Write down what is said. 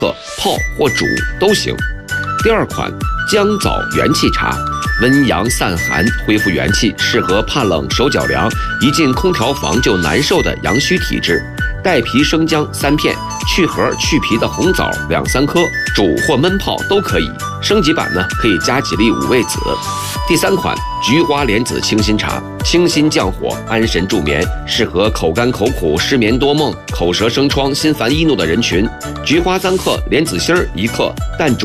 泡或煮都行。第二款姜枣元气茶，温阳散寒，恢复元气，适合怕冷、手脚凉、一进空调房就难受的阳虚体质。带皮生姜3片，去核去皮的红枣2、3颗，煮或焖泡都可以。升级版呢，可以加几粒五味子。第三款菊花莲子清心茶，清心降火，安神助眠，适合口干口苦、失眠多梦、口舌生疮、心烦易怒的人群。菊花3克，莲子芯1克，淡煮。